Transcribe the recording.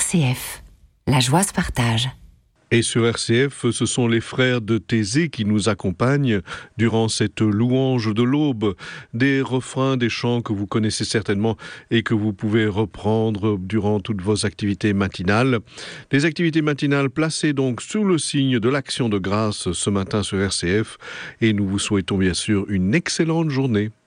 RCF. La joie se partage. Et sur RCF, ce sont les frères de Thésée qui nous accompagnent durant cette louange de l'aube. Des refrains, des chants que vous connaissez certainement et que vous pouvez reprendre durant toutes vos activités matinales. Des activités matinales placées donc sous le signe de l'action de grâce ce matin sur RCF. Et nous vous souhaitons bien sûr une excellente journée.